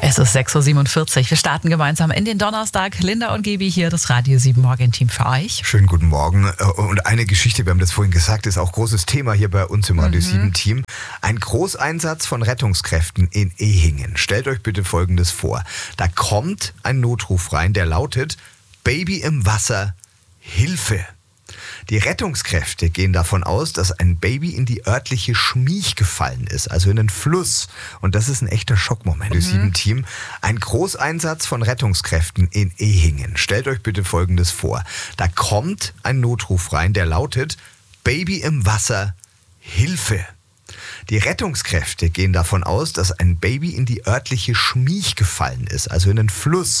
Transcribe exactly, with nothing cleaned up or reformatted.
Es ist sechs Uhr siebenundvierzig. Wir starten gemeinsam in den Donnerstag. Linda und Gaby hier, das Radio sieben Morgen-Team für euch. Schönen guten Morgen. Und eine Geschichte, wir haben das vorhin gesagt, ist auch großes Thema hier bei uns im Radio sieben Team. Ein Großeinsatz von Rettungskräften in Ehingen. Stellt euch bitte Folgendes vor. Da kommt ein Notruf rein, der lautet: Baby im Wasser, Hilfe! Die Rettungskräfte gehen davon aus, dass ein Baby in die örtliche Schmiech gefallen ist, also in den Fluss. Und das ist ein echter Schockmoment. Das sieben Team. Ein Großeinsatz von Rettungskräften in Ehingen. Stellt euch bitte Folgendes vor. Da kommt ein Notruf rein, der lautet: Baby im Wasser, Hilfe! Die Rettungskräfte gehen davon aus, dass ein Baby in die örtliche Schmiech gefallen ist, also in den Fluss.